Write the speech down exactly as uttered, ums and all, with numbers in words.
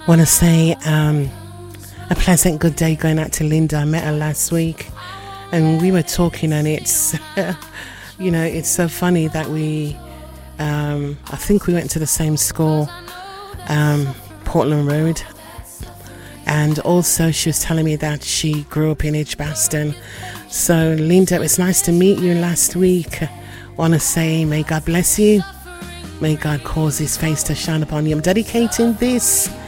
Want to say um, a pleasant good day going out to Linda. I met her last week and we were talking, and it's, you know, it's so funny that we, um, I think we went to the same school, um, Portland Road. And also she was telling me that she grew up in Edgbaston. So Linda, it's nice to meet you last week. Want to say may God bless you. May God cause his face to shine upon you. I'm dedicating this